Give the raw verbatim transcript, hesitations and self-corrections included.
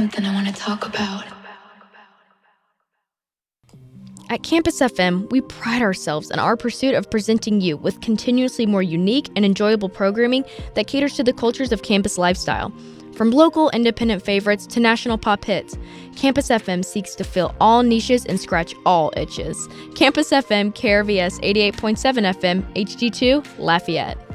something I want to talk about. At Campus F M, we pride ourselves in our pursuit of presenting you with continuously more unique and enjoyable programming that caters to the cultures of campus lifestyle. From local independent favorites to national pop hits, Campus F M seeks to fill all niches and scratch all itches. Campus F M, K R V S eighty-eight point seven F M, H D two, Lafayette.